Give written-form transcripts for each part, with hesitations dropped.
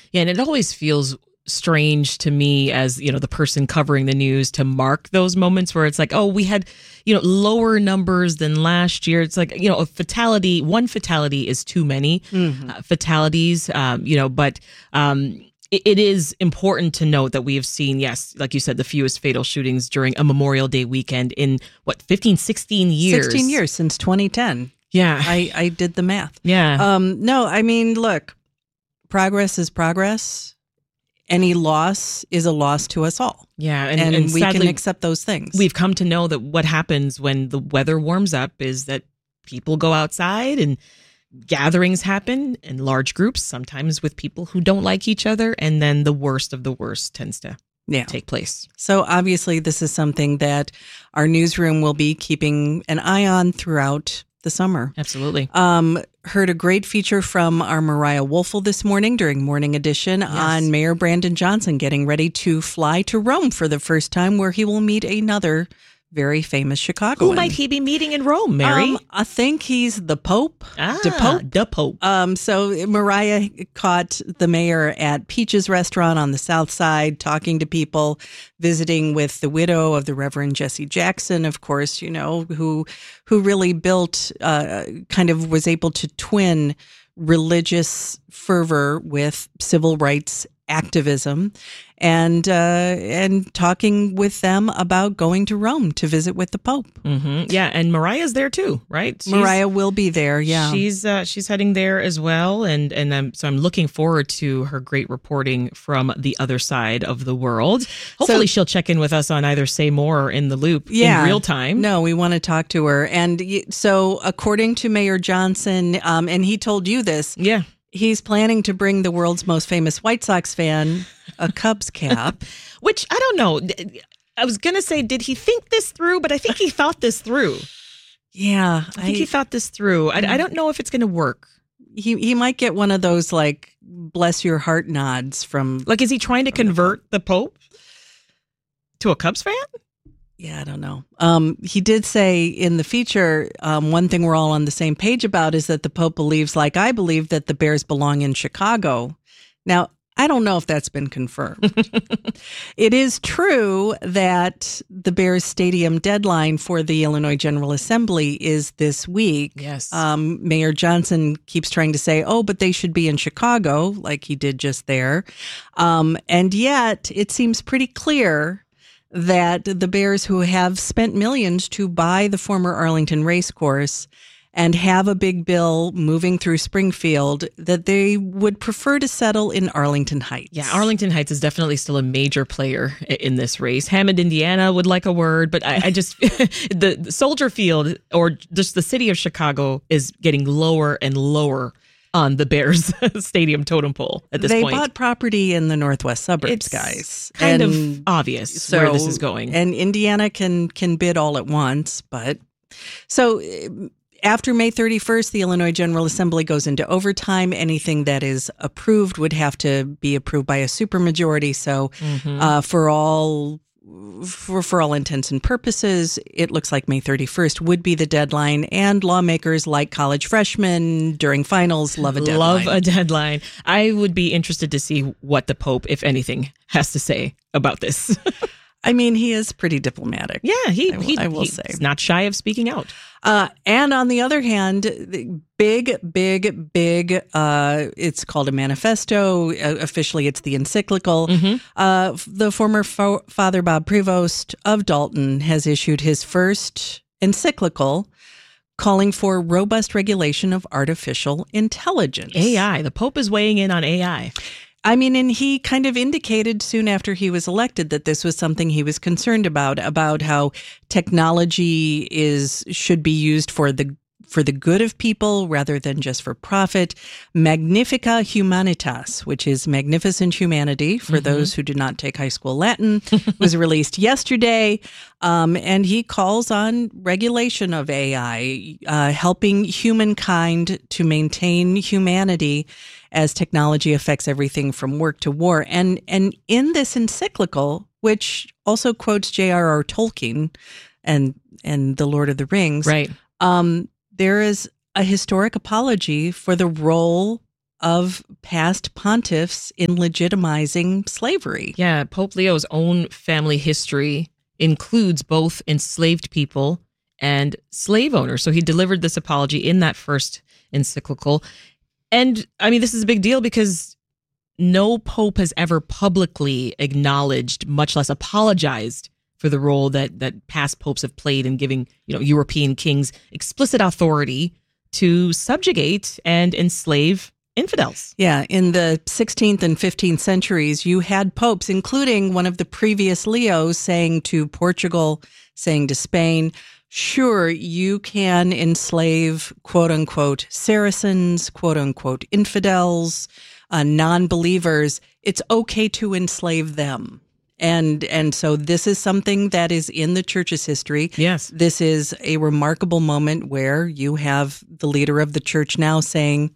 Yeah, and it always feels strange to me as, the person covering the news to mark those moments where it's like, oh, we had, lower numbers than last year. It's like, one fatality is too many fatalities, but it is important to note that we have seen, yes, like you said, the fewest fatal shootings during a Memorial Day weekend in 16 years? 16 years since 2010. Yeah. I did the math. Yeah. No, I mean, look, progress is progress. Any loss is a loss to us all. Yeah. And we sadly, can accept those things. We've come to know that what happens when the weather warms up is that people go outside and gatherings happen in large groups, sometimes with people who don't like each other. And then the worst of the worst tends to take place. So obviously this is something that our newsroom will be keeping an eye on throughout the summer. Absolutely. Heard a great feature from our Mariah Woelfel this morning during Morning Edition on Mayor Brandon Johnson getting ready to fly to Rome for the first time, where he will meet another very famous Chicagoan. Who might he be meeting in Rome, Mary? I think he's the Pope. The Pope. So Mariah caught the mayor at Peach's restaurant on the South Side, talking to people, visiting with the widow of the Reverend Jesse Jackson, of course, who really built, kind of was able to twin religious fervor with civil rights activism, and talking with them about going to Rome to visit with the Pope. Mm-hmm. Yeah, and Mariah's there too, right? Mariah will be there. Yeah, she's heading there as well, and I'm looking forward to her great reporting from the other side of the world. Hopefully, she'll check in with us on either Say More or In the Loop in real time. No, we want to talk to her, and so according to Mayor Johnson, and he told you this, he's planning to bring the world's most famous White Sox fan a Cubs cap. Which, I don't know. I was going to say, did he think this through? But I think he thought this through. Yeah. I think he thought this through. I don't know if it's going to work. He might get one of those, like, bless your heart nods from... Like, is he trying to convert the Pope to a Cubs fan? Yeah, I don't know. He did say in the feature, one thing we're all on the same page about is that the Pope believes, like I believe, that the Bears belong in Chicago. Now, I don't know if that's been confirmed. It is true that the Bears stadium deadline for the Illinois General Assembly is this week. Yes. Mayor Johnson keeps trying to say, but they should be in Chicago, like he did just there. And yet it seems pretty clear that the Bears, who have spent millions to buy the former Arlington racecourse and have a big bill moving through Springfield, that they would prefer to settle in Arlington Heights. Yeah, Arlington Heights is definitely still a major player in this race. Hammond, Indiana would like a word, but I just, the Soldier Field, or just the city of Chicago, is getting lower and lower on the Bears stadium totem pole at this point. They bought property in the northwest suburbs, guys. Kind of obvious where this is going. And Indiana can bid all at once, but so after May 31st, the Illinois General Assembly goes into overtime. Anything that is approved would have to be approved by a supermajority. So for all intents and purposes, it looks like May 31st would be the deadline. And lawmakers, like college freshmen during finals, love a deadline. Love a deadline. I would be interested to see what the Pope, if anything, has to say about this. I mean, he is pretty diplomatic. Yeah, I will say. He's not shy of speaking out. And on the other hand, big, it's called a manifesto. Officially, it's the encyclical. The former Father Bob Prevost of Dalton has issued his first encyclical calling for robust regulation of artificial intelligence. AI. The Pope is weighing in on AI. I mean, and he kind of indicated soon after he was elected that this was something he was concerned about how technology should be used for the good of people rather than just for profit. Magnifica Humanitas, which is magnificent humanity for those who do not take high school Latin, was released yesterday. And he calls on regulation of AI, helping humankind to maintain humanity as technology affects everything from work to war. And in this encyclical, which also quotes J.R.R. Tolkien and The Lord of the Rings, right? There is a historic apology for the role of past pontiffs in legitimizing slavery. Yeah, Pope Leo's own family history includes both enslaved people and slave owners. So he delivered this apology in that first encyclical. And I mean, this is a big deal because no pope has ever publicly acknowledged, much less apologized for the role that past popes have played in giving, European kings explicit authority to subjugate and enslave infidels. Yeah, in the 16th and 15th centuries, you had popes, including one of the previous Leos, saying to Portugal, saying to Spain, sure, you can enslave, quote unquote, Saracens, quote unquote, infidels, non-believers. It's okay to enslave them. And so this is something that is in the church's history. Yes. This is a remarkable moment where you have the leader of the church now saying,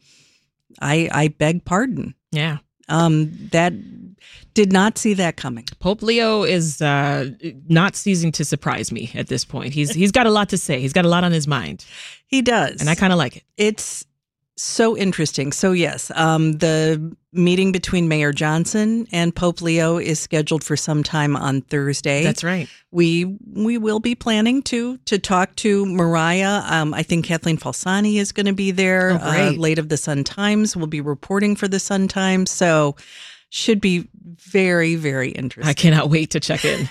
I beg pardon. Yeah. That did not see that coming. Pope Leo is not ceasing to surprise me at this point. He's got a lot to say. He's got a lot on his mind. He does. And I kind of like it. It's so interesting. So yes, the meeting between Mayor Johnson and Pope Leo is scheduled for some time on Thursday. That's right. We will be planning to talk to Mariah. I think Kathleen Falsani is going to be there. Late of the Sun-Times will be reporting for the Sun-Times. So should be very, very interesting. I cannot wait to check in.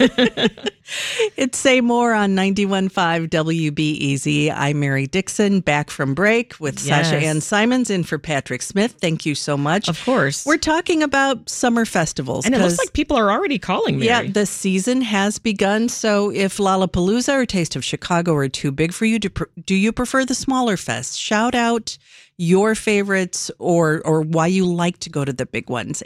It's Say More on 91.5 WBEZ. I'm Mary Dixon, back from break with Sasha Ann Simons in for Patrick Smith. Thank you so much. Of course. We're talking about summer festivals. And it looks like people are already calling, Mary. Yeah, the season has begun. So if Lollapalooza or Taste of Chicago are too big for you, do you prefer the smaller fests? Shout out your favorites or why you like to go to the big ones.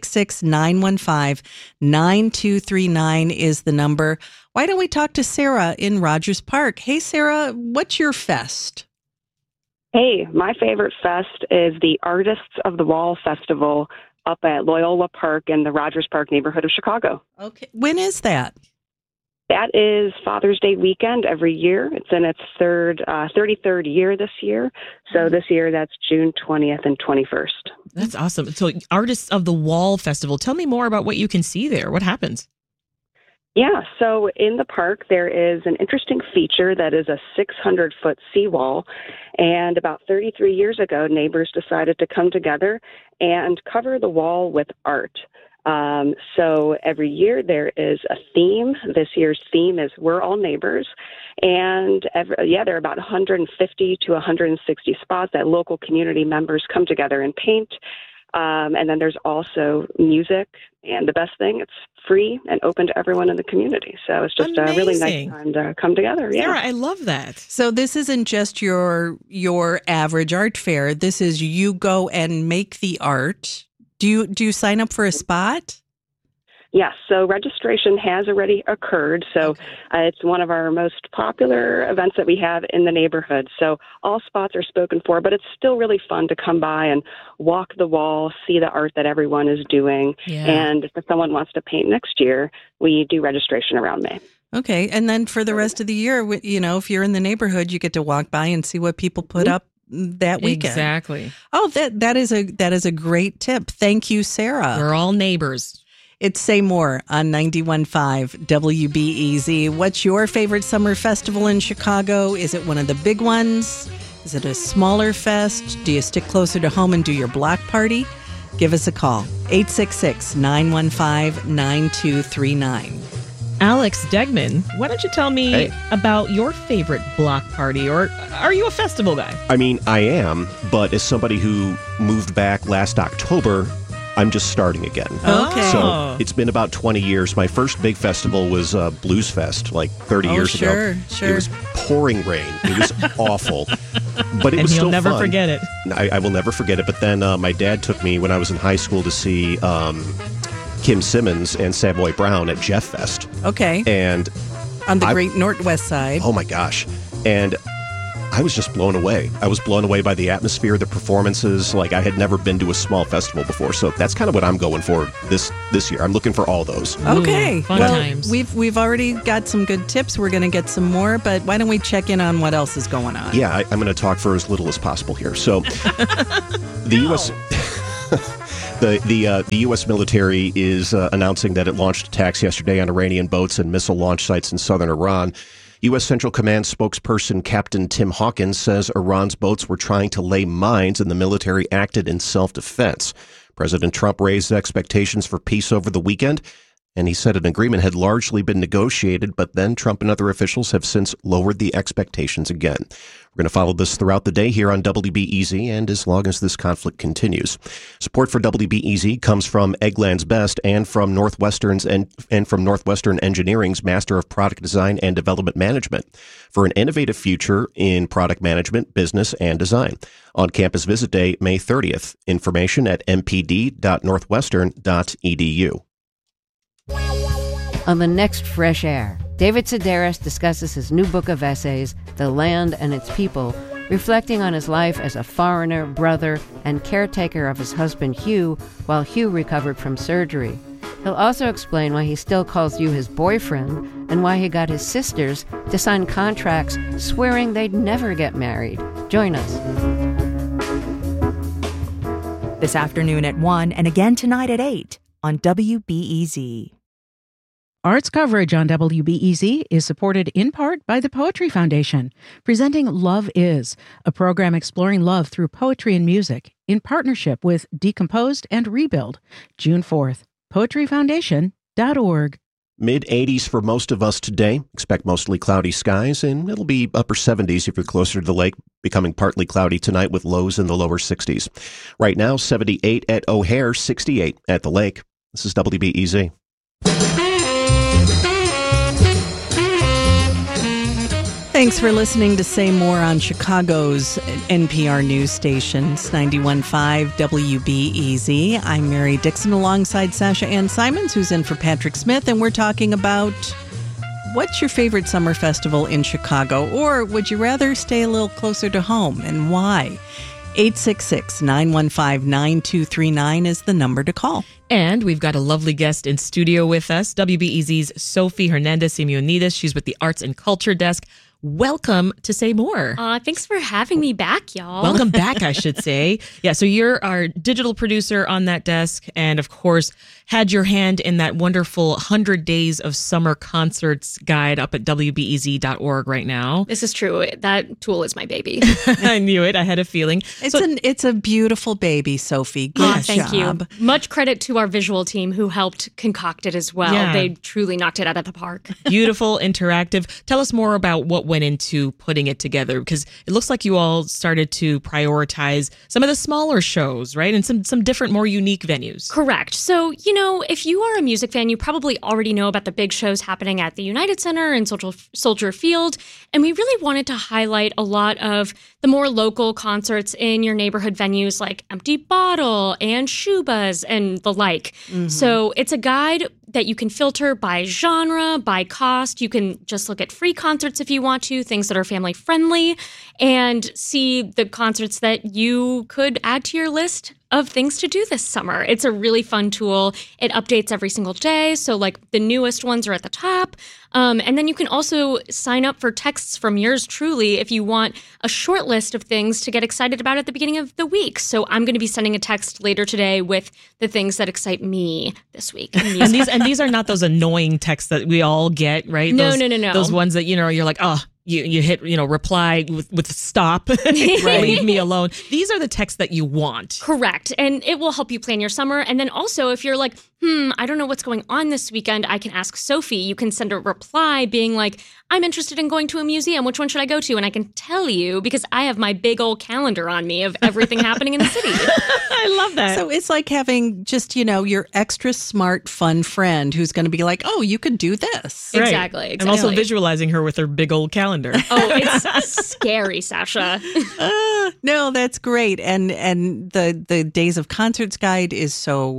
866-915-9239 is the number. Why don't we talk to Sarah in Rogers Park? Hey, Sarah, what's your fest? Hey, my favorite fest is the Artists of the Wall Festival up at Loyola Park in the Rogers Park neighborhood of Chicago. Okay. When is that? That is Father's Day weekend every year. It's in its 33rd year this year. So this year, that's June 20th and 21st. That's awesome. So Artists of the Wall Festival. Tell me more about what you can see there. What happens? Yeah, so in the park, there is an interesting feature that is a 600-foot seawall. And about 33 years ago, neighbors decided to come together and cover the wall with art. So every year there is a theme. This year's theme is We're All Neighbors. And there are about 150 to 160 spots that local community members come together and paint. And then there's also music. And the best thing, it's free and open to everyone in the community. So it's just a really nice time to come together. Yeah. Sarah, I love that. So this isn't just your average art fair. This is you go and make the art. Do you sign up for a spot? Yes, so registration has already occurred. So it's one of our most popular events that we have in the neighborhood. So all spots are spoken for, but it's still really fun to come by and walk the wall, see the art that everyone is doing. Yeah. And if someone wants to paint next year, we do registration around May. Okay, and then for the rest of the year, if you're in the neighborhood, you get to walk by and see what people put up that weekend. Exactly. Oh, that is a great tip. Thank you, Sarah. We're all neighbors. It's Say More on 91.5 WBEZ. What's your favorite summer festival in Chicago? Is it one of the big ones? Is it a smaller fest? Do you stick closer to home and do your block party? Give us a call. 866-915-9239. Alex Degman, why don't you tell me about your favorite block party, or are you a festival guy? I mean, I am, but as somebody who moved back last October, I'm just starting again. Okay. So it's been about 20 years. My first big festival was Blues Fest, like 30 years ago. Sure. It was pouring rain. It was awful. But it was still fun. And you'll never forget it. I will never forget it. But then my dad took me when I was in high school to see Kim Simmons and Savoy Brown at Jeff Fest. Okay. And on the great Northwest Side. Oh my gosh. And I was just blown away. I was blown away by the atmosphere, the performances. Like, I had never been to a small festival before, so that's kind of what I'm going for this year. I'm looking for all those. Okay. Fun times. We've already got some good tips. We're going to get some more, but why don't we check in on what else is going on? Yeah, I'm going to talk for as little as possible here. So, the U.S. The U.S. military is announcing that it launched attacks yesterday on Iranian boats and missile launch sites in southern Iran. U.S. Central Command spokesperson Captain Tim Hawkins says Iran's boats were trying to lay mines and the military acted in self-defense. President Trump raised expectations for peace over the weekend, and he said an agreement had largely been negotiated, but then Trump and other officials have since lowered the expectations again. We're going to follow this throughout the day here on WBEZ and as long as this conflict continues. Support for WBEZ comes from Eggland's Best and from Northwestern Engineering's Master of Product Design and Development Management for an innovative future in product management, business, and design. On-campus visit day, May 30th. Information at mpd.northwestern.edu. On the next Fresh Air, David Sedaris discusses his new book of essays, The Land and Its People, reflecting on his life as a foreigner, brother, and caretaker of his husband Hugh while Hugh recovered from surgery. He'll also explain why he still calls you his boyfriend and why he got his sisters to sign contracts swearing they'd never get married. Join us. This afternoon at 1 and again tonight at 8 on WBEZ. Arts coverage on WBEZ is supported in part by the Poetry Foundation, presenting Love Is, a program exploring love through poetry and music in partnership with Decomposed and Rebuild, June 4th. poetryfoundation.org. Mid-80s for most of us today. Expect mostly cloudy skies, and it'll be upper 70s if you're closer to the lake, becoming partly cloudy tonight with lows in the lower 60s. Right now, 78 at O'Hare, 68 at the lake. This is WBEZ. Thanks for listening to Say More on Chicago's NPR news stations, 91.5 WBEZ. I'm Mary Dixon alongside Sasha Ann Simons, who's in for Patrick Smith, and we're talking about what's your favorite summer festival in Chicago, or would you rather stay a little closer to home, and why? 866-915-9239 is the number to call. And we've got a lovely guest in studio with us, WBEZ's Sophie Hernandez-Simeonides. She's with the Arts and Culture Desk. Welcome to Say More. Thanks for having me back, y'all. Welcome back, I should say. Yeah, so you're our digital producer on that desk and, of course, had your hand in that wonderful 100 Days of Summer Concerts guide up at WBEZ.org right now. This is true. That tool is my baby. I knew it. I had a feeling. It's a beautiful baby, Sophie. Good thank job. you. Much credit to our visual team who helped concoct it as well. Yeah. They truly knocked it out of the park. Beautiful, interactive. Tell us more about what went into putting it together, because it looks like you all started to prioritize some of the smaller shows, right? And some different, more unique venues. Correct. So, if you are a music fan, you probably already know about the big shows happening at the United Center and Soldier Field. And we really wanted to highlight a lot of the more local concerts in your neighborhood venues like Empty Bottle and Shubas and the like. Mm-hmm. So it's a guide that you can filter by genre, by cost. You can just look at free concerts if you want to, things that are family friendly, and see the concerts that you could add to your list of things to do this summer. It's a really fun tool. It updates every single day. So like the newest ones are at the top. And then you can also sign up for texts from yours truly if you want a short list of things to get excited about at the beginning of the week. So I'm going to be sending a text later today with the things that excite me this week. And these are not those annoying texts that we all get, right? No. Those ones that, you're like, oh, you hit, reply with stop, leave me alone. These are the texts that you want. Correct. And it will help you plan your summer. And then also if you're like, I don't know what's going on this weekend, I can ask Sophie. You can send a reply being like, I'm interested in going to a museum. Which one should I go to? And I can tell you because I have my big old calendar on me of everything happening in the city. I love that. So it's like having just, your extra smart, fun friend who's going to be like, oh, you could do this. Right. Exactly. I'm also visualizing her with her big old calendar. Oh, it's scary, Sasha. No, that's great. And the Days of Concerts guide is so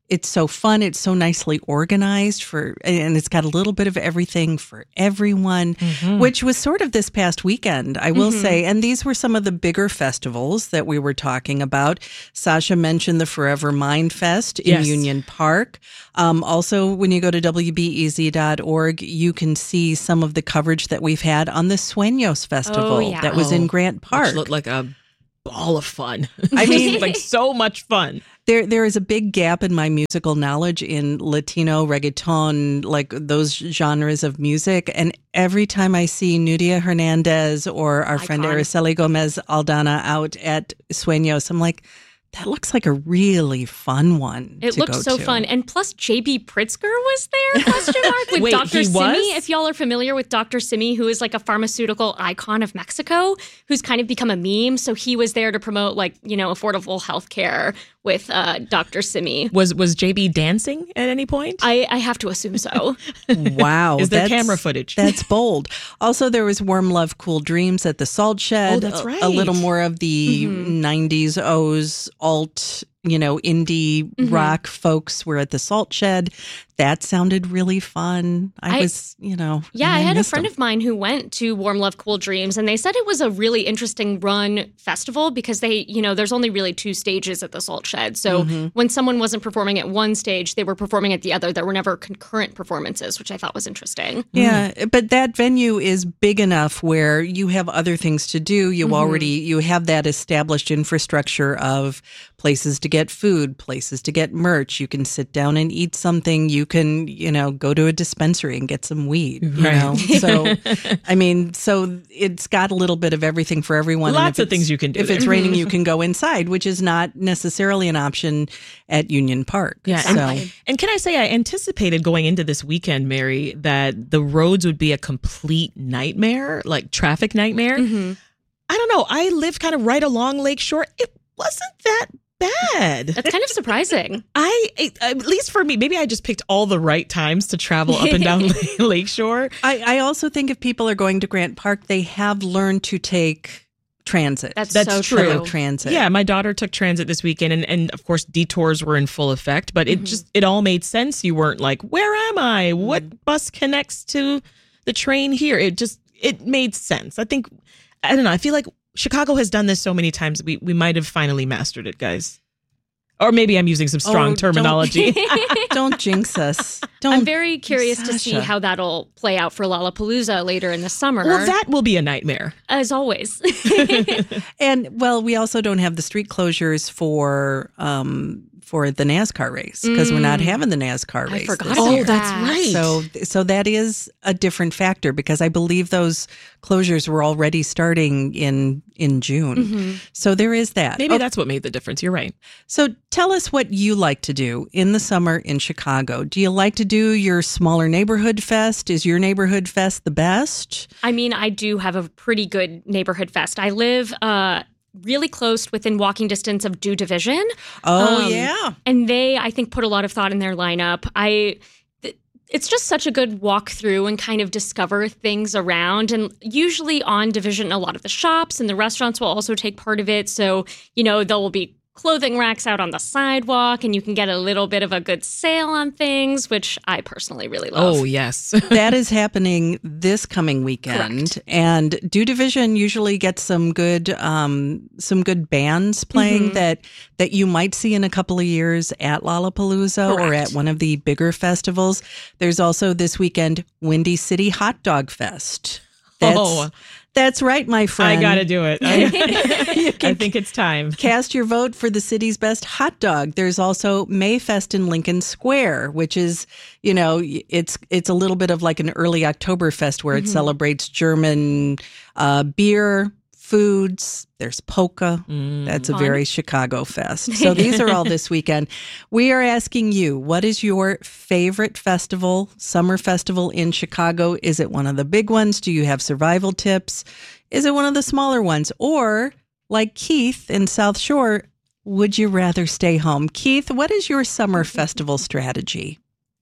it's so fun. It's so nicely organized and it's got a little bit of everything for everyone, which was sort of this past weekend, I will say. And these were some of the bigger festivals that we were talking about. Sasha mentioned the Forever Mind Fest in Union Park. Also, when you go to WBEZ.org, you can see some of the coverage that we've had on the Sueños Festival that was in Grant Park. Which looked like a ball of fun. I mean, like so much fun. There is a big gap in my musical knowledge in Latino, reggaeton, like those genres of music. And every time I see Nuria Hernandez or our friend Araceli Gomez Aldana out at Sueños, I'm like, that looks like a really fun one. It looked so fun. And plus, J.B. Pritzker was there, question mark, with Wait, Dr. he Simi. was? If y'all are familiar with Dr. Simi, who is like a pharmaceutical icon of Mexico, who's kind of become a meme. So he was there to promote affordable health care with Dr. Simi. Was JB dancing at any point? I have to assume so. Wow. Is there camera footage? That's bold. Also, there was Warm Love, Cool Dreams at the Salt Shed. Oh, that's right. A little more of the 90s O's alt, indie rock folks were at the Salt Shed. That sounded really fun. I had a friend of mine who went to Warm Love, Cool Dreams, and they said it was a really interesting run festival because there's only really 2 stages at the Salt Shed. So when someone wasn't performing at one stage, they were performing at the other. There were never concurrent performances, which I thought was interesting. Yeah, but that venue is big enough where you have other things to do. You have that established infrastructure of places to get food, places to get merch. You can sit down and eat something. You can, go to a dispensary and get some weed. So, so it's got a little bit of everything for everyone. Lots of things you can do. If it's raining, you can go inside, which is not necessarily an option at Union Park. Yeah. And can I say, I anticipated going into this weekend, Mary, that the roads would be a complete nightmare, like traffic nightmare. I don't know. I live kind of right along Lakeshore. It wasn't that bad. That's kind of surprising. At least for me, maybe I just picked all the right times to travel up and down Lakeshore. I also think if people are going to Grant Park, they have learned to take transit. That's so true. Public transit. Yeah, my daughter took transit this weekend, and of course detours were in full effect, but it all made sense. You weren't like, where am I? What bus connects to the train here? It made sense. I don't know. I feel like Chicago has done this so many times. We might have finally mastered it, guys. Or maybe I'm using some strong terminology. Don't jinx us. I'm very curious to see how that'll play out for Lollapalooza later in the summer. Well, that will be a nightmare. As always. And, we also don't have the street closures for the NASCAR race because we're not having the NASCAR race. I forgot about that. That's right. So that is a different factor because I believe those closures were already starting in June. So there is that. Maybe that's what made the difference. You're right. So tell us what you like to do in the summer in Chicago. Do you like to do your smaller neighborhood fest? Is your neighborhood fest the best? I mean, I do have a pretty good neighborhood fest. I live really close within walking distance of Do Division. Oh, yeah. And they, I think, put a lot of thought in their lineup. It's just such a good walk through and kind of discover things around. And usually on Division, a lot of the shops and the restaurants will also take part of it. So, there will be clothing racks out on the sidewalk and you can get a little bit of a good sale on things, which I personally really love. Oh, yes. That is happening this coming weekend. Correct. And Do Division usually gets some good bands playing that you might see in a couple of years at Lollapalooza or at one of the bigger festivals. There's also this weekend Windy City Hot Dog Fest. That's right, my friend. I got to do it. I think it's time. Cast your vote for the city's best hot dog. There's also Mayfest in Lincoln Square, which is, it's a little bit of like an early Oktoberfest where it celebrates German beer, foods. There's polka. That's a very Chicago fest. So these are all this weekend. We are asking you, what is your favorite festival, summer festival in Chicago? Is it one of the big ones? Do you have survival tips? Is it one of the smaller ones? Or like Keith in South Shore, would you rather stay home? Keith, what is your summer festival strategy?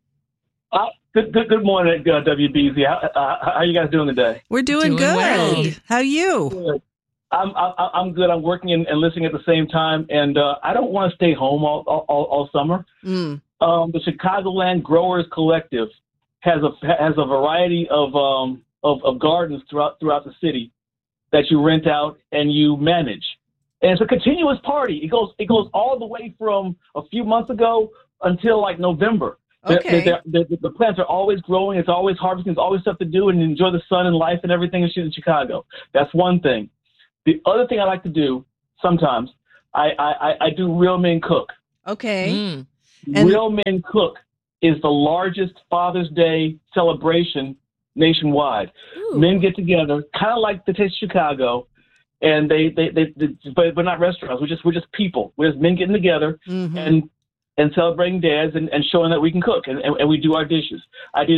Good morning, WBZ. How are you guys doing today? We're doing good. Well. How are you? Good. I'm good. I'm working and listening at the same time, and I don't want to stay home all summer. the Chicagoland Growers Collective has a variety of gardens throughout the city that you rent out and you manage. And it's a continuous party. It goes all the way from a few months ago until like November. Okay. The plants are always growing. It's always harvesting. There's always stuff to do and enjoy the sun and life and everything in Chicago. That's one thing. The other thing I like to do sometimes, I do Real Men Cook. Okay. Real Men Cook is the largest Father's Day celebration nationwide. Ooh. Men get together, kind of like the Taste of Chicago, and they but not restaurants. We're just people. We're just men getting together and celebrating dads and showing that we can cook and we do our dishes. I did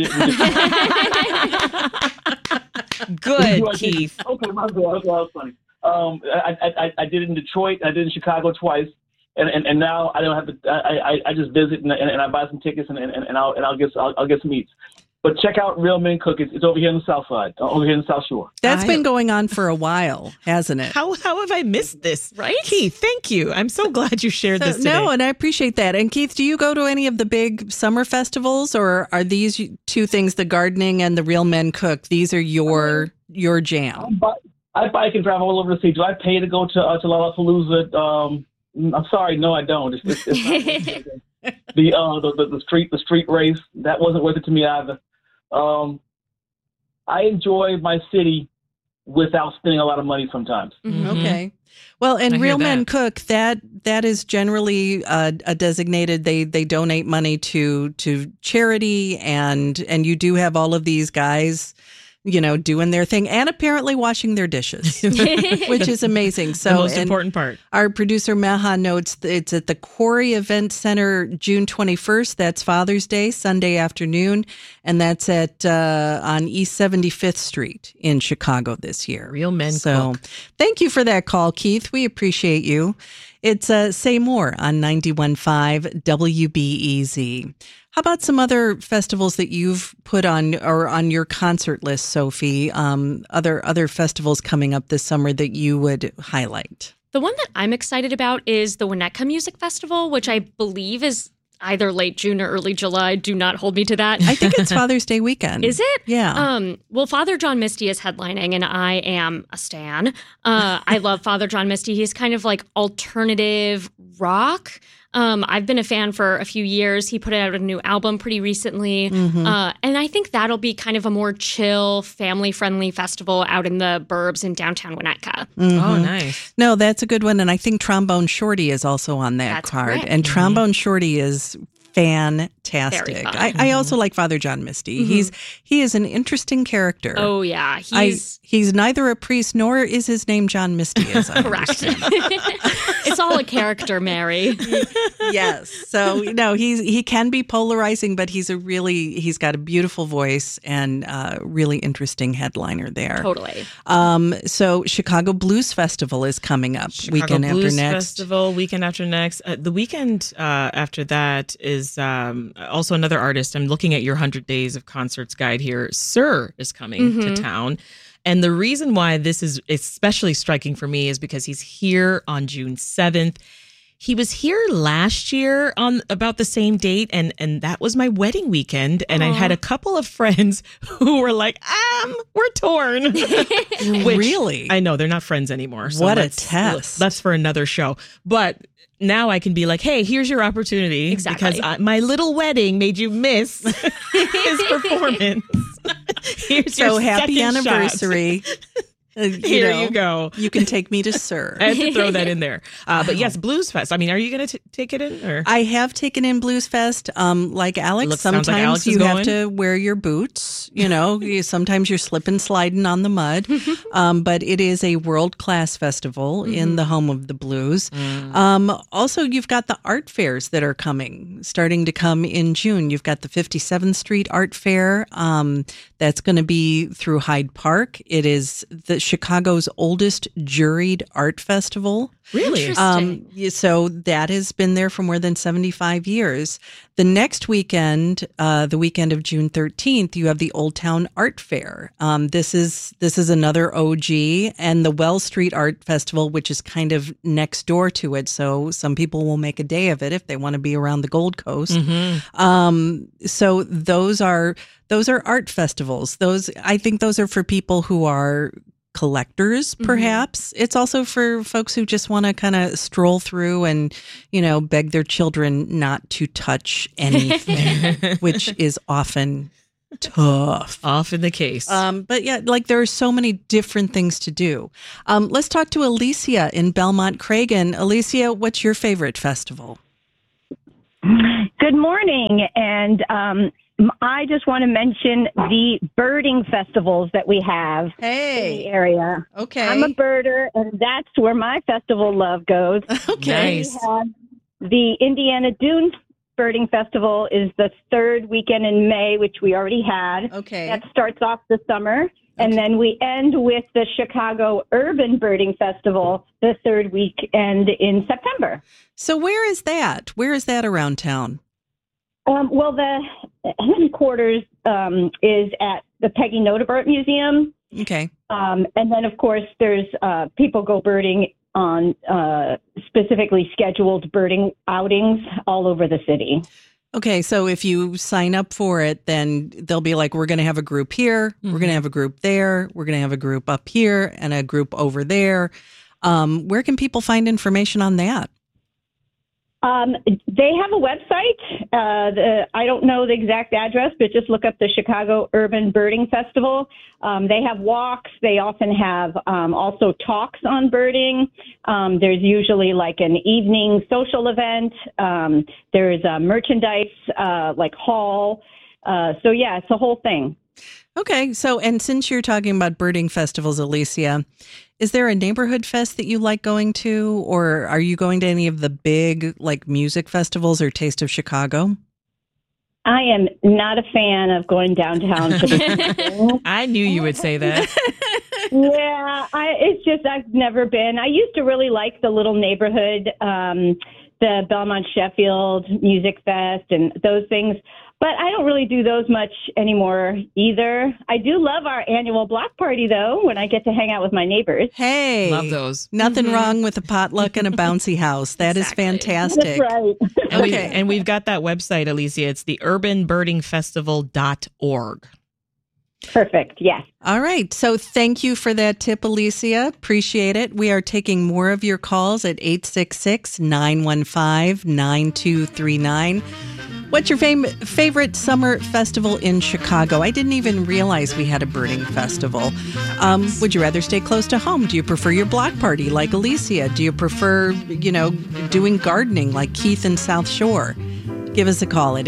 it. Good, Keith. Okay, my bad. Okay, that was funny. I did it in Detroit. I did it in Chicago twice. And now I don't have to. I just visit and I buy some tickets and I'll get some eats. But check out Real Men Cook. It's over here on the South Side, over here in the South Shore. That's been going on for a while, hasn't it? How have I missed this? Right? Keith, thank you. I'm so glad you shared this today. No, and I appreciate that. And Keith, do you go to any of the big summer festivals, or are these two things, the gardening and the Real Men Cook, these are your jam? I bike and drive all over the city. Do I pay to go to Lollapalooza? I'm sorry, no, I don't. It's not the street race, that wasn't worth it to me either. I enjoy my city without spending a lot of money sometimes. Okay. Well, and Real Men Cook, that is generally a designated. They donate money to charity, and you do have all of these guys, doing their thing and apparently washing their dishes, which is amazing. So the most important part. Our producer Meha notes that it's at the Quarry Event Center, June 21st. That's Father's Day, Sunday afternoon. And that's at on East 75th Street in Chicago this year. Real Men Cook. Thank you for that call, Keith. We appreciate you. It's Say More on 91.5 WBEZ. How about some other festivals that you've put on or on your concert list, Sophie? Other festivals coming up this summer that you would highlight? The one that I'm excited about is the Winnetka Music Festival, which I believe is either late June or early July. Do not hold me to that. I think it's Father's Day weekend. Is it? Yeah. Well, Father John Misty is headlining, and I am a stan. I love Father John Misty. He's kind of like alternative rock. I've been a fan for a few years. He put out a new album pretty recently. And I think that'll be kind of a more chill, family-friendly festival out in the burbs in downtown Winnetka. Oh, nice. No, that's a good one. And I think Trombone Shorty is also on that card. Correct. And Trombone Shorty is fantastic. Very fun. I also like Father John Misty. He is an interesting character. Oh, yeah. He's neither a priest nor is his name John Misty, as I correct. It's all a character, Mary. Yes. So, he can be polarizing, but he's got a beautiful voice and really interesting headliner there. Totally. So Chicago Blues Festival is coming up weekend after next. Festival, weekend after next. The weekend after that is also another artist. I'm looking at your 100 Days of Concerts guide here. Sir is coming to town. And the reason why this is especially striking for me is because he's here on June 7th. He was here last year on about the same date, and that was my wedding weekend. And I had a couple of friends who were like, we're torn. Really? I know, they're not friends anymore. So what a test. That's for another show. But now I can be like, hey, here's your opportunity. Exactly. Because my little wedding made you miss his performance. Here's so your happy anniversary. Here you go. You can take me to Sir. I had to throw that in there. But yes, Blues Fest. I mean, are you going to take it in? Or? I have taken in Blues Fest. Like Alex, sometimes like Alex you have to wear your boots. Sometimes you're slipping, sliding on the mud. But it is a world-class festival in the home of the blues. Also, you've got the art fairs that are starting to come in June. You've got the 57th Street Art Fair. That's going to be through Hyde Park. It is Chicago's oldest juried art festival. Really? Interesting. So that has been there for more than 75 years. The next weekend, the weekend of June 13th, you have the Old Town Art Fair. This is another OG, and the Wells Street Art Festival, which is kind of next door to it. So some people will make a day of it if they want to be around the Gold Coast. So those are art festivals. I think those are for people who are collectors, perhaps. It's also for folks who just want to kind of stroll through and, beg their children not to touch anything, which is often tough. Often the case. But yeah, there are so many different things to do. Let's talk to Alicia in Belmont Cragen. Alicia, what's your favorite festival? Good morning. And I just want to mention the birding festivals that we have in the area. Okay. I'm a birder, and that's where my festival love goes. Okay. Nice. We have the Indiana Dunes Birding Festival is the third weekend in May, which we already had. Okay. That starts off the summer. And then we end with the Chicago Urban Birding Festival the third weekend in September. So where is that? Where is that around town? Well, the headquarters is at the Peggy Notebart Museum. Okay. And then, of course, there's people go birding on specifically scheduled birding outings all over the city. Okay, so if you sign up for it, then they'll be like, we're going to have a group here, we're going to have a group there, we're going to have a group up here, and a group over there. Where can people find information on that? They have a website. I don't know the exact address, but just look up the Chicago Urban Birding Festival. They have walks. They often have also talks on birding. There's usually like an evening social event. There's a merchandise hall. So yeah, it's a whole thing. Okay, so and since you're talking about birding festivals, Alicia, is there a neighborhood fest that you like going to, or are you going to any of the big music festivals or Taste of Chicago? I am not a fan of going downtown to the I knew you would say that. Yeah, it's just I've never been. I used to really like the little neighborhood, the Belmont Sheffield Music Fest and those things. But I don't really do those much anymore either. I do love our annual block party, though, when I get to hang out with my neighbors. Hey, love those. Nothing wrong with a potluck and a bouncy house. That is fantastic. That's right. And we've got that website, Alicia. It's the urbanbirdingfestival.org. Perfect. Yes. All right. So thank you for that tip, Alicia. Appreciate it. We are taking more of your calls at 866-915-9239. What's your favorite summer festival in Chicago? I didn't even realize we had a birding festival. Would you rather stay close to home? Do you prefer your block party like Alicia? Do you prefer, doing gardening like Keith in South Shore? Give us a call at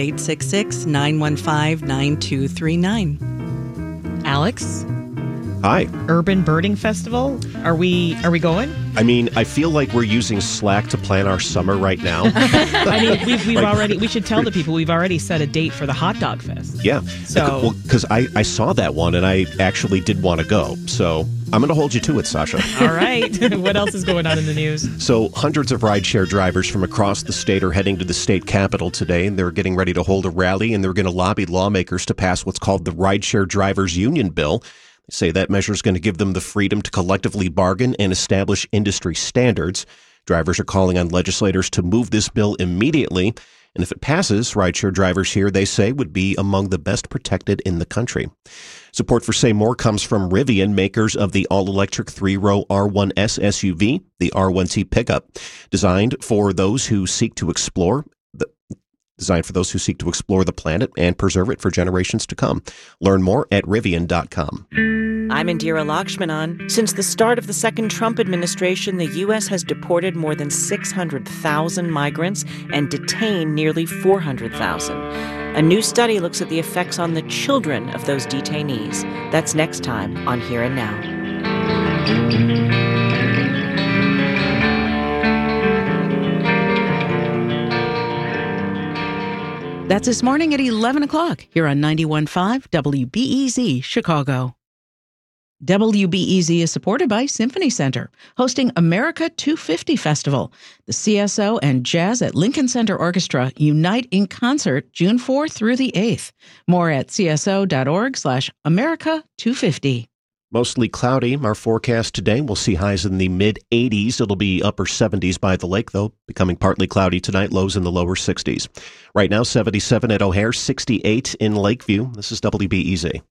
866-915-9239. Alex? Hi. Urban Birding Festival? Are we going? I mean, I feel like we're using Slack to plan our summer right now. I mean, we've already, we should tell the people we've already set a date for the Hot Dog Fest. Yeah. So, because I saw that one and I actually did want to go. So I'm going to hold you to it, Sasha. All right. What else is going on in the news? So hundreds of rideshare drivers from across the state are heading to the state capitol today, and they're getting ready to hold a rally, and they're going to lobby lawmakers to pass what's called the Rideshare Drivers Union Bill. They say that measure is going to give them the freedom to collectively bargain and establish industry standards. Drivers are calling on legislators to move this bill immediately. And if it passes, rideshare drivers here, they say, would be among the best protected in the country. Support for Say More comes from Rivian, makers of the all-electric 3-row R1S SUV, the R1T pickup, designed for those who seek to explore the planet and preserve it for generations to come. Learn more at Rivian.com. I'm Indira Lakshmanan. Since the start of the second Trump administration, the U.S. has deported more than 600,000 migrants and detained nearly 400,000. A new study looks at the effects on the children of those detainees. That's next time on Here and Now. That's this morning at 11 o'clock here on 91.5 WBEZ Chicago. WBEZ is supported by Symphony Center, hosting America 250 Festival. The CSO and Jazz at Lincoln Center Orchestra unite in concert June 4th through the 8th. More at cso.org/America250. Mostly cloudy. Our forecast today, we'll see highs in the mid-80s. It'll be upper 70s by the lake, though, becoming partly cloudy tonight, lows in the lower 60s. Right now, 77 at O'Hare, 68 in Lakeview. This is WBEZ.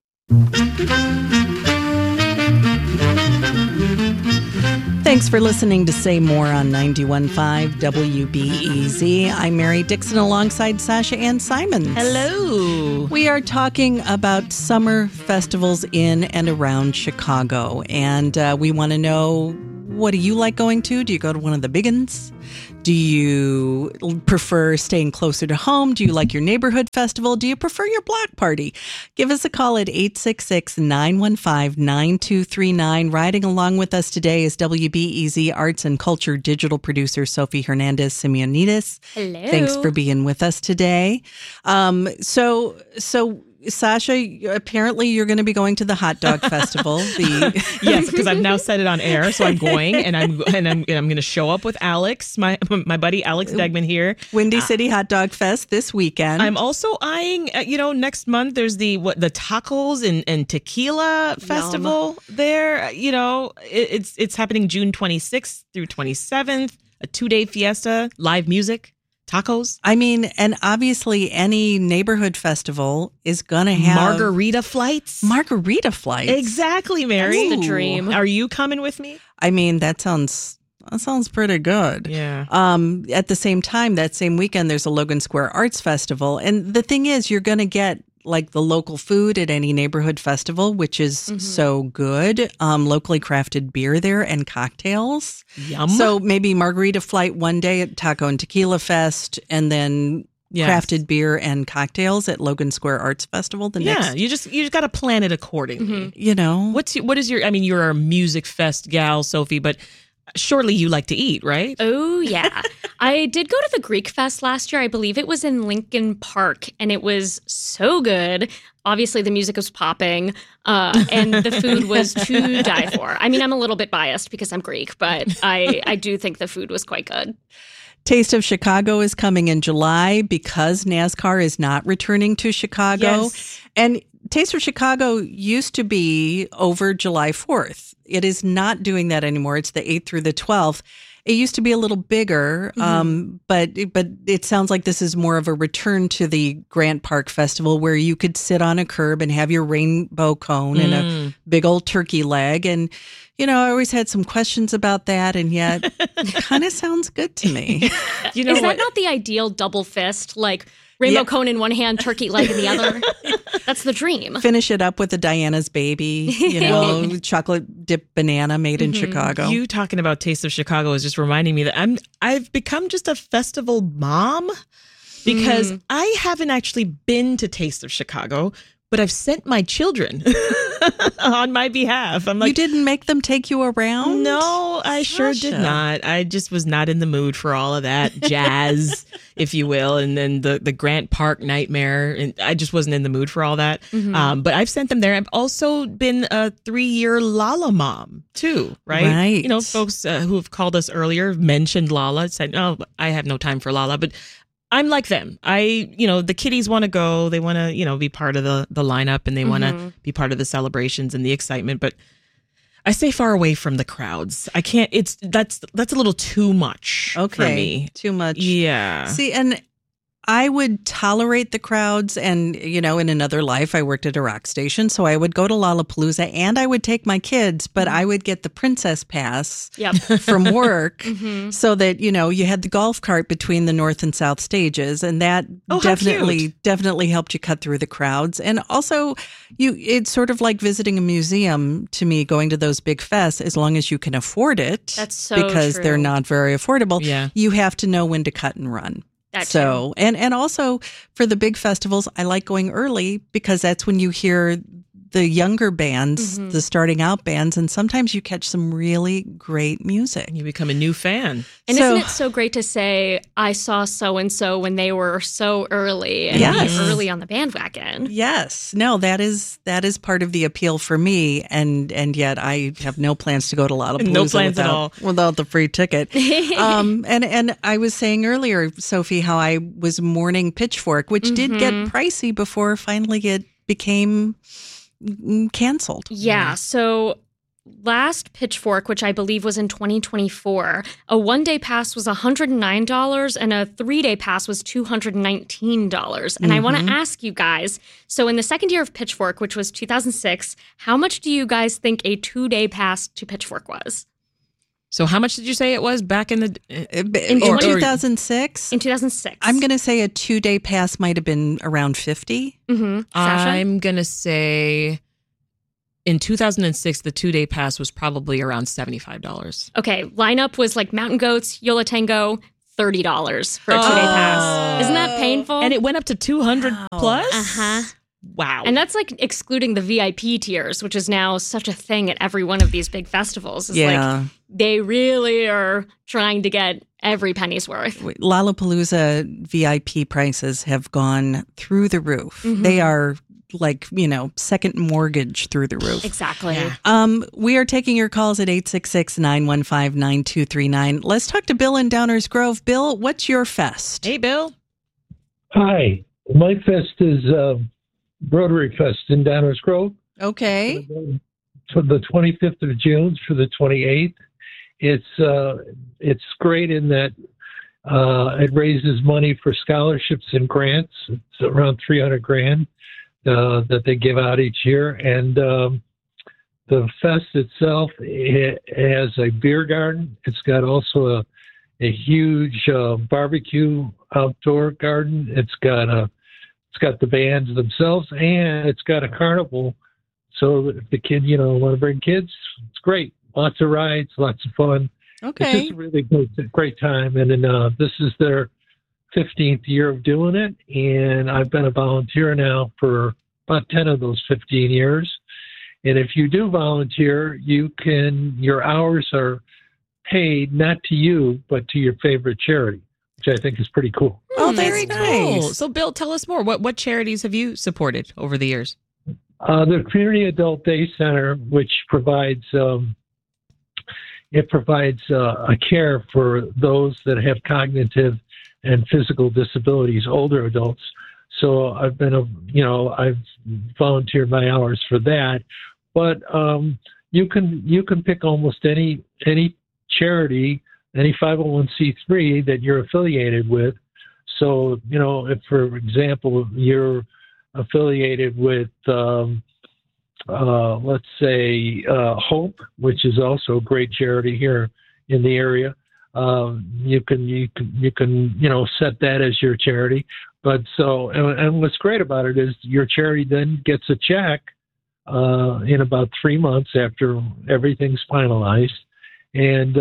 Thanks for listening to Say More on 91.5 WBEZ. I'm Mary Dixon alongside Sasha Ann Simons. Hello. We are talking about summer festivals in and around Chicago. And we want to know, what do you like going to? Do you go to one of the big ones? Do you prefer staying closer to home? Do you like your neighborhood festival? Do you prefer your block party? Give us a call at 866-915-9239. Riding along with us today is WBEZ Arts and Culture digital producer Sophie Hernandez Simeonidis. Hello. Thanks for being with us today. So Sasha, apparently you're going to be going to the hot dog festival. Yes, because I've now said it on air, so I'm going, and I'm going to show up with Alex, my buddy Alex Degman here. Windy City Hot Dog Fest this weekend. I'm also eyeing, next month there's the tacos and tequila festival there. It's happening June 26th through 27th, a 2-day fiesta, live music. Tacos. I mean, and obviously any neighborhood festival is going to have margarita flights. Exactly, Mary. That's the dream. Are you coming with me? I mean, that sounds pretty good. Yeah. At the same time, that same weekend, there's a Logan Square Arts Festival. And the thing is, you're going to get like the local food at any neighborhood festival, which is so good. Locally crafted beer there and cocktails. Yum. So maybe margarita flight one day at Taco and Tequila Fest, and then crafted beer and cocktails at Logan Square Arts Festival. You just got to plan it accordingly. Mm-hmm. You're a music fest gal, Sophie, but surely you like to eat, right? Oh, yeah. I did go to the Greek Fest last year. I believe it was in Lincoln Park, and it was so good. Obviously, the music was popping, and the food was to die for. I mean, I'm a little bit biased because I'm Greek, but I do think the food was quite good. Taste of Chicago is coming in July because NASCAR is not returning to Chicago. Yes. And Taste of Chicago used to be over July 4th. It is not doing that anymore. It's the 8th through the 12th. It used to be a little bigger, but it sounds like this is more of a return to the Grant Park Festival where you could sit on a curb and have your rainbow cone and a big old turkey leg. And, I always had some questions about that, and yet it kind of sounds good to me. Is that not the ideal double fist? Like rainbow cone in one hand, turkey leg in the other? That's the dream. Finish it up with a Diana's baby, chocolate dipped banana made in Chicago. You talking about Taste of Chicago is just reminding me that I've become just a festival mom because I haven't actually been to Taste of Chicago, but I've sent my children on my behalf. I'm like, you didn't make them take you around? No, I sure did not. I just was not in the mood for all of that jazz, if you will, and then the Grant Park nightmare. And I just wasn't in the mood for all that. But I've sent them there. I've also been a 3-year Lala mom too, right? Folks who have called us earlier mentioned Lala, said, "Oh, I have no time for Lala," but I'm like them. The kiddies want to go. They want to, be part of the lineup, and they want to be part of the celebrations and the excitement. But I stay far away from the crowds. I can't. That's a little too much for me. Too much. Yeah. See, and I would tolerate the crowds, and in another life I worked at a rock station, so I would go to Lollapalooza and I would take my kids, but I would get the princess pass from work so that you had the golf cart between the north and south stages, and that definitely helped you cut through the crowds. And also it's sort of like visiting a museum to me, going to those big fests, as long as you can afford it. That's so because true. They're not very affordable. Yeah. You have to know when to cut and run. And also for the big festivals, I like going early because that's when you hear the younger bands, the starting out bands, and sometimes you catch some really great music. You become a new fan. And isn't it so great to say, I saw so-and-so when they were so early and Yes. early on the bandwagon? Yes. No, that is part of the appeal for me, and yet I have no plans to go to Lollapalooza No plans at all. without the free ticket. And I was saying earlier, Sophie, how I was mourning Pitchfork, which did get pricey before finally it became canceled. Yeah. So last Pitchfork, which I believe was in 2024, a one-day pass was $109 and a three-day pass was $219. And I want to ask you guys, so in the second year of Pitchfork, which was 2006, how much do you guys think a two-day pass to Pitchfork was? So how much did you say it was back in the... In 2006? In 2006. I'm going to say a 2-day pass might have been around 50. Sasha? I'm going to say in 2006, the 2-day pass was probably around $75. Okay, lineup was like Mountain Goats, Yola Tango, $30 for a 2-day pass. Isn't that painful? And it went up to 200 plus? Uh-huh. Wow. And that's like excluding the VIP tiers, which is now such a thing at every one of these big festivals. It's like they really are trying to get every penny's worth. Lollapalooza VIP prices have gone through the roof. They are like, second mortgage through the roof. Exactly. Yeah. We are taking your calls at 866-915-9239. Let's talk to Bill in Downers Grove. Bill, what's your fest? Hey, Bill. Hi. My fest is Rotary Fest in Downers Grove. Okay. For the 25th of June through the 28th. It's great in that it raises money for scholarships and grants. It's around $300,000 that they give out each year. And the fest itself, it has a beer garden. It's got also a huge barbecue outdoor garden. It's got the bands themselves, and it's got a carnival. So if the kid, want to bring kids, it's great. Lots of rides, lots of fun. Okay. It's just a really great time. And then this is their 15th year of doing it. And I've been a volunteer now for about 10 of those 15 years. And if you do volunteer, your hours are paid not to you, but to your favorite charity, which I think is pretty cool. Oh, very Cool. nice. So, Bill, tell us more. What charities have you supported over the years? The Community Adult Day Center, which provides a care for those that have cognitive and physical disabilities, older adults. So I've I've volunteered my hours for that. But you can pick almost any charity, any 501c3 that you're affiliated with. So, if, for example, you're affiliated with, let's say, Hope, which is also a great charity here in the area, you can set that as your charity. But and what's great about it is your charity then gets a check in about 3 months after everything's finalized, and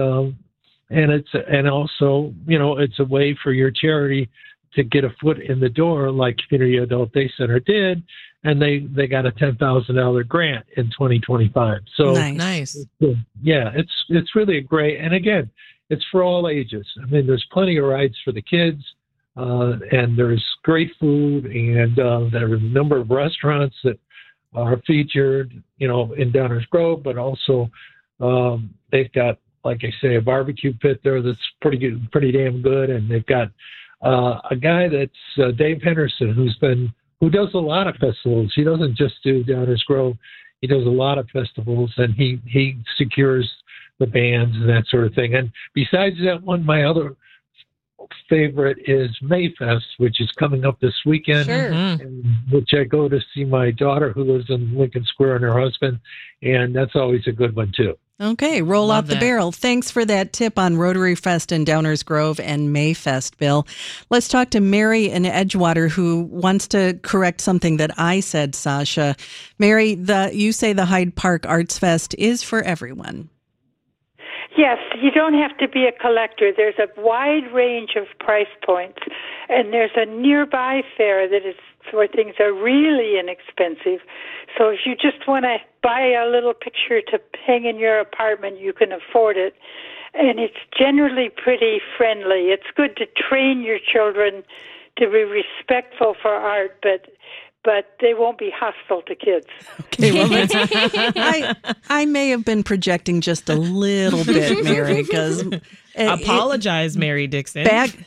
also it's a way for your charity to get a foot in the door, like Community Adult Day Center did, and they got a $10,000 grant in 2025. So nice. It's really great, and again, it's for all ages. I mean, there's plenty of rides for the kids, and there's great food, and there are a number of restaurants that are featured, in Downers Grove, but also they've got, like I say, a barbecue pit there that's pretty good, pretty damn good, and they've got a guy that's Dave Henderson, who does a lot of festivals. He doesn't just do Downers Grove; he does a lot of festivals, and he secures the bands and that sort of thing. And besides that one, my other favorite is Mayfest, which is coming up this weekend, which I go to see my daughter who lives in Lincoln Square and her husband, and that's always a good one too. Okay, roll out the barrel. Thanks for that tip on Rotary Fest in Downers Grove and Mayfest, Bill. Let's talk to Mary in Edgewater, who wants to correct something that I said, Sasha. Mary, you say the Hyde Park Arts Fest is for everyone. Yes, you don't have to be a collector. There's a wide range of price points, and there's a nearby fair that is where things are really inexpensive. So if you just want to buy a little picture to hang in your apartment, you can afford it. And it's generally pretty friendly. It's good to train your children to be respectful for art, but they won't be hostile to kids. Okay, well, I may have been projecting just a little bit, Mary, because... Apologize, Mary Dixon.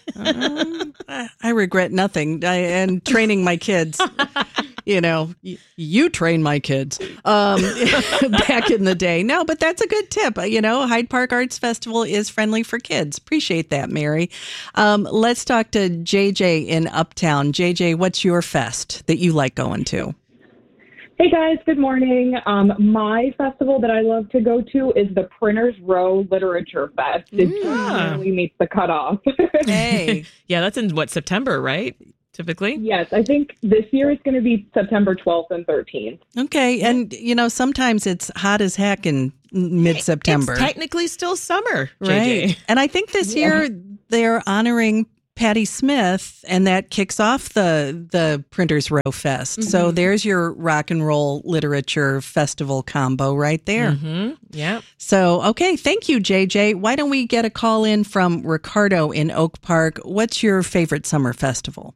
I regret nothing. And training my kids. You train my kids back in the day. No, but that's a good tip. Hyde Park Arts Festival is friendly for kids. Appreciate that, Mary. Let's talk to JJ in Uptown. JJ, what's your fest that you like going to? Hey guys, good morning. My festival that I love to go to is the Printers Row Literature Fest. It really meets the cutoff. Hey. Yeah, that's in September, right? Typically? Yes, I think this year it's going to be September 12th and 13th. Okay, and sometimes it's hot as heck in mid-September. It's technically still summer, right? JJ. And I think this year they're honoring Patti Smith, and that kicks off the Printers Row Fest. Mm-hmm. So there's your rock and roll literature festival combo right there. Mm-hmm. Yeah. So, okay, thank you, JJ. Why don't we get a call in from Ricardo in Oak Park? What's your favorite summer festival?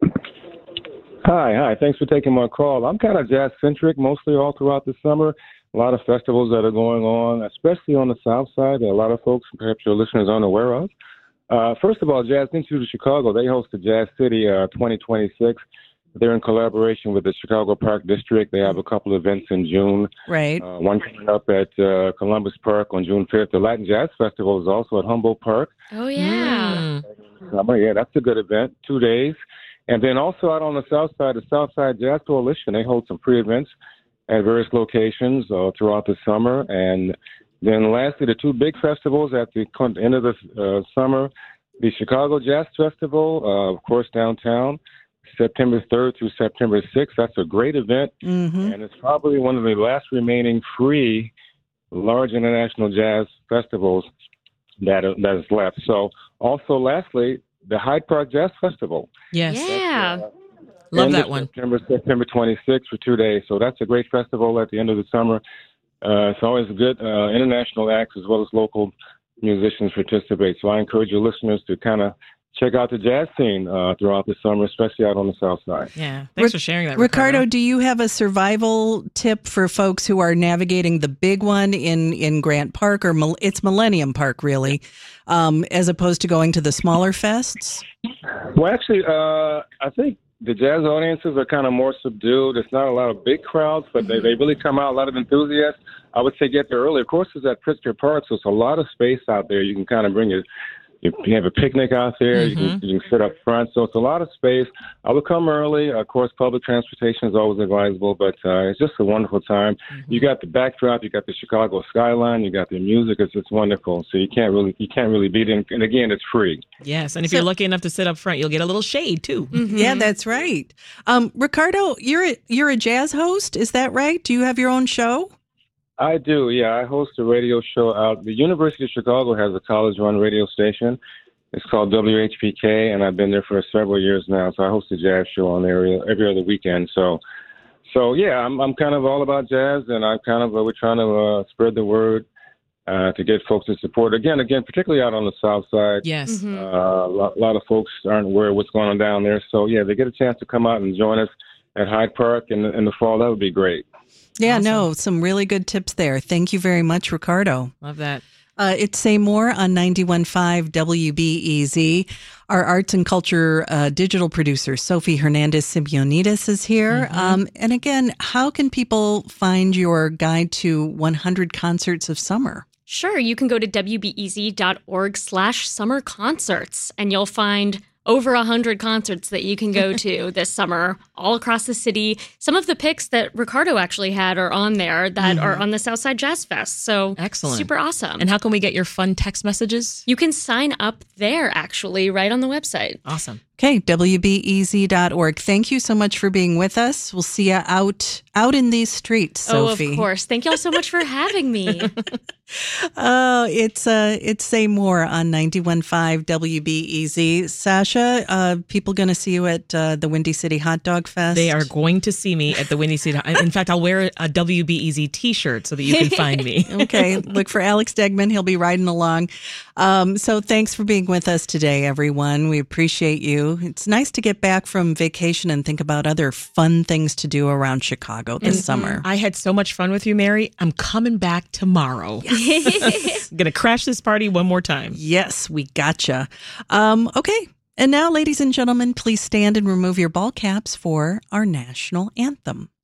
Hi. Thanks for taking my call. I'm kind of jazz-centric mostly all throughout the summer. A lot of festivals that are going on, especially on the South Side, that a lot of folks, perhaps your listeners, aren't aware of. First of all, Jazz Institute of Chicago, they host the Jazz City 2026. They're in collaboration with the Chicago Park District. They have a couple events in June. Right. One coming up at Columbus Park on June 5th. The Latin Jazz Festival is also at Humboldt Park. Oh, yeah. Yeah, that's a good event, 2 days. And then also out on the South Side, the South Side Jazz Coalition, they hold some pre-events at various locations throughout the summer. And then lastly, the two big festivals at the end of the summer, the Chicago Jazz Festival, of course, downtown, September 3rd through September 6th. That's a great event, and it's probably one of the last remaining free large international jazz festivals that is left. So also, lastly, the Hyde Park Jazz Festival. Yes. Yeah. Love that one. September 26th for 2 days. So that's a great festival at the end of the summer. It's always good international acts as well as local musicians participate. So I encourage your listeners to kind of check out the jazz scene throughout the summer, especially out on the South Side. Yeah. Thanks for sharing that, Ricardo, do you have a survival tip for folks who are navigating the big one in Grant Park, or it's Millennium Park, really, as opposed to going to the smaller fests? Well, actually, I think the jazz audiences are kind of more subdued. It's not a lot of big crowds, but they really come out, a lot of enthusiasts. I would say get there early. Of course, it's at Pritzker Park, so it's a lot of space out there. You can kind of bring you have a picnic out there. You can sit up front. So it's a lot of space. I would come early. Of course, public transportation is always advisable, but it's just a wonderful time. You got the backdrop. You got the Chicago skyline. You got the music. It's just wonderful. So you can't really beat it. And again, it's free. Yes, and if you're lucky enough to sit up front, you'll get a little shade too. Yeah, that's right. Ricardo, you're a jazz host. Is that right? Do you have your own show? I do, yeah. I host a radio show out. The University of Chicago has a college-run radio station. It's called WHPK, and I've been there for several years now. So I host a jazz show on there every other weekend. So yeah, I'm kind of all about jazz, and we're trying to spread the word to get folks to support. Again, particularly out on the South Side. Yes. A lot of folks aren't aware of what's going on down there. So yeah, they get a chance to come out and join us at Hyde Park in the fall. That would be great. Yeah, awesome. Some really good tips there. Thank you very much, Ricardo. Love that. It's Say More on 91.5 WBEZ. Our arts and culture digital producer, Sophie Hernandez-Simeonitis, is here. And again, how can people find your guide to 100 concerts of summer? Sure. You can go to wbez.org/summer concerts, and you'll find over 100 concerts that you can go to this summer all across the city. Some of the picks that Ricardo actually had are on there that are on the Southside Jazz Fest. So excellent. Super awesome. And how can we get your fun text messages? You can sign up there, actually, right on the website. Awesome. Okay, WBEZ.org. Thank you so much for being with us. We'll see you out in these streets, Sophie. Oh, of course. Thank you all so much for having me. It's Say More on 91.5 WBEZ. Sasha, people going to see you at the Windy City Hot Dog Fest. They are going to see me at the Windy City. In fact, I'll wear a WBEZ t-shirt so that you can find me. Okay. Look for Alex Degman. He'll be riding along. So thanks for being with us today, everyone. We appreciate you. It's nice to get back from vacation and think about other fun things to do around Chicago this summer. I had so much fun with you, Mary. I'm coming back tomorrow. Yes. I'm going to crash this party one more time. Yes, we gotcha. Okay. And now, ladies and gentlemen, please stand and remove your ball caps for our national anthem.